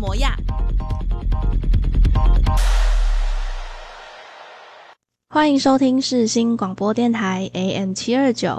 模样。 欢迎收听世新广播电台 AM729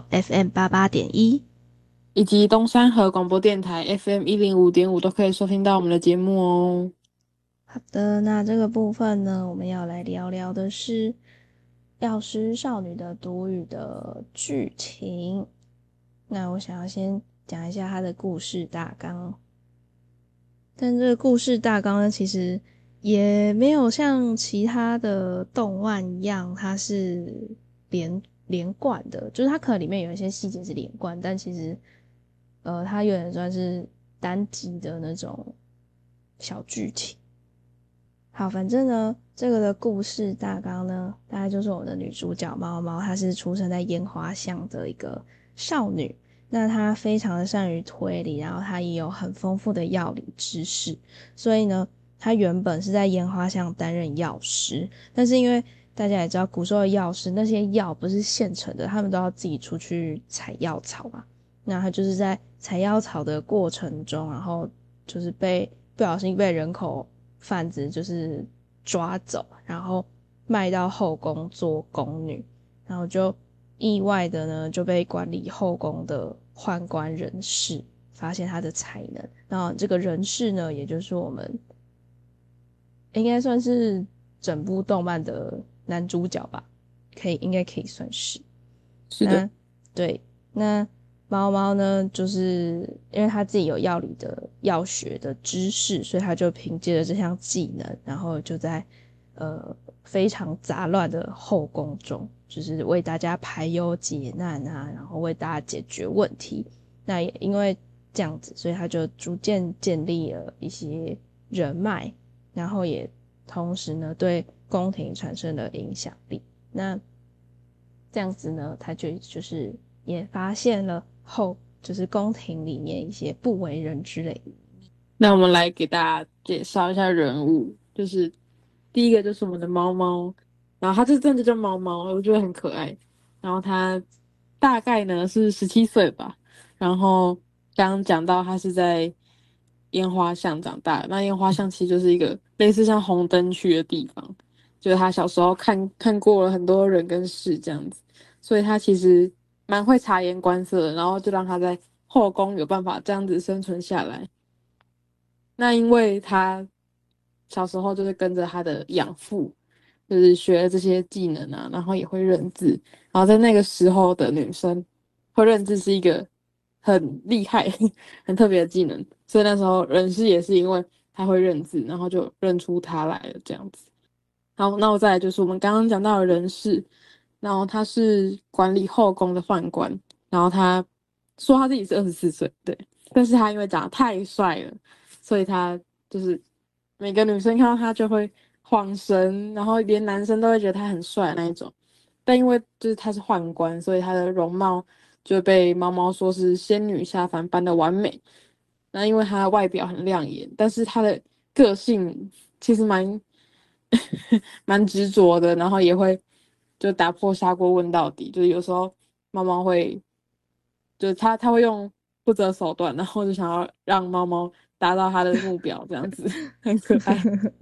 FM88.1， 以及东山河广播电台 FM105.5 都可以收听到我们的节目哦。 好的，那这个部分呢，我们要来聊聊的是药师少女的独语的剧情。那我想要先讲一下它的故事大纲，但这个故事大纲呢，其实也没有像其他的动漫一样，它是连贯的，就是它可能里面有一些细节是连贯，但其实它有点算是单集的那种小剧情。好，反正呢，这个的故事大纲呢，大概就是我们的女主角猫猫，她是出生在烟花巷的一个少女。那她非常的善于推理，然后她也有很丰富的药理知识，所以呢，她原本是在烟花巷担任药师，但是因为大家也知道，古时候的药师那些药不是现成的，他们都要自己出去采药草嘛。那她就是在采药草的过程中，然后就是不小心被人口贩子就是抓走，然后卖到后宫做宫女，然后就意外的呢就被管理后宫的宦官人士发现他的才能，然后这个人士呢，也就是我们应该算是整部动漫的男主角吧，应该可以算是。 是的， 那对，那猫猫呢，就是因为他自己有药理的药学的知识，所以他就凭借着这项技能，然后就在非常杂乱的后宫中，就是为大家排忧解难啊，然后为大家解决问题。那也因为这样子，所以他就逐渐建立了一些人脉，然后也同时呢对宫廷产生了影响力。那这样子呢，他就是也发现了就是宫廷里面一些不为人知的。 那我们来给大家介绍一下人物，就是第一个就是我们的猫猫，然后它这真的就叫猫猫，我觉得很可爱。然后它大概呢是17岁吧，然后刚刚讲到它是在烟花巷长大的，那烟花巷其实就是一个类似像红灯区的地方，就是他小时候看过了很多人跟事这样子，所以他其实蛮会察言观色的，然后就让他在后宫有办法这样子生存下来。那因为他小时候就是跟着他的养父，就是学了这些技能啊，然后也会认字，然后在那个时候的女生会认字是一个很厉害、很特别的技能，所以那时候人事也是因为他会认字，然后就认出他来了这样子。好，那我再来就是我们刚刚讲到的人事，然后他是管理后宫的宦官，然后他说他自己是24岁，对，但是他因为长得太帅了，所以他就是每个女生看到他就会晃神，然后连男生都会觉得他很帅的那一种。但因为就是他是宦官，所以他的容貌就被猫猫说是仙女下凡般的完美。那因为他外表很亮眼，但是他的个性其实蛮执着的，然后也会就打破砂锅问到底，就是有时候猫猫会，就是他会用不择手段，然后就想要让猫猫达到他的目标，这样子很可爱。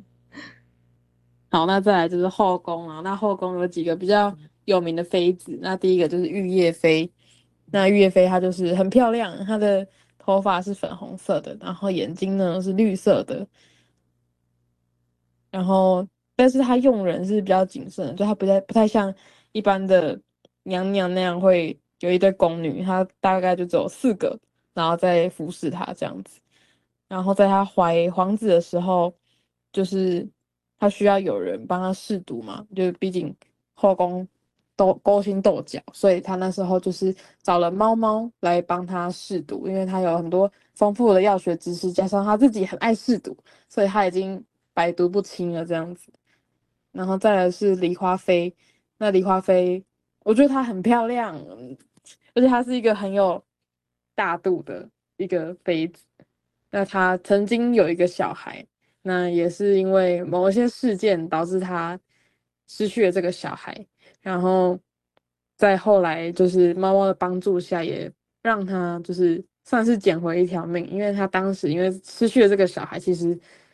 好，那再来就是后宫啊，那后宫有几个比较有名的妃子，那第一个就是玉叶妃，那玉叶妃她就是很漂亮，她的头发是粉红色的，然后眼睛呢是绿色的，然后但是她用人是比较谨慎的，就她不太像一般的娘娘那样会有一堆宫女，她大概就只有4个，然后再服侍她这样子。然后在她怀皇子的时候，就是她需要有人帮她试毒嘛，就毕竟后宫都勾心斗角，所以她那时候就是找了猫猫来帮她试毒，因为她有很多丰富的药学知识，加上她自己很爱试毒，所以她已经百毒不侵了这样子。然后再来是梨花妃，那梨花妃我觉得她很漂亮，而且她是一个很有大度的一个妃子。那她曾经有一个小孩，那也是因为某一些事件导致她失去了这个小孩，然后在后来就是猫猫的帮助下，也让她就是算是捡回一条命，因为她当时因为失去了这个小孩，其实